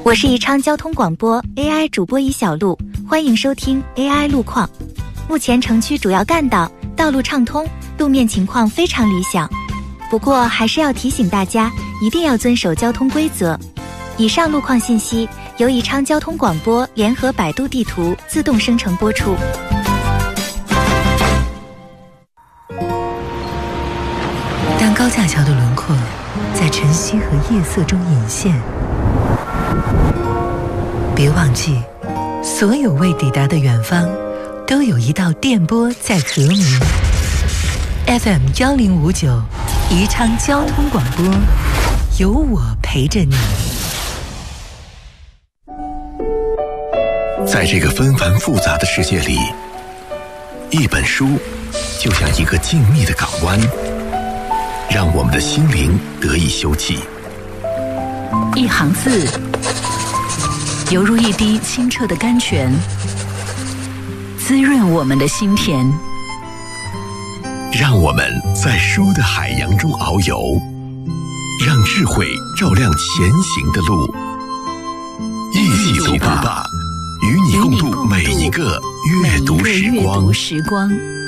我是宜昌交通广播 AI 主播尹小璐，欢迎收听 AI 路况。目前城区主要干道道路畅通，路面情况非常理想。不过还是要提醒大家，一定要遵守交通规则。以上路况信息由宜昌交通广播联合百度地图自动生成播出。 当高架桥的轮廓在晨曦和夜色中隐现，别忘记，所有未抵达的远方，都有一道电波在和鸣。FM 1059，宜昌交通广播，有我陪着你。 在这个纷繁复杂的世界里，一本书就像一个静谧的港湾，让我们的心灵得以休憩。 一行字，犹如一滴清澈的甘泉，滋润我们的心田。 让我们在书的海洋中遨游，让智慧照亮前行的路。一起读吧，与你共度每一个阅读时光。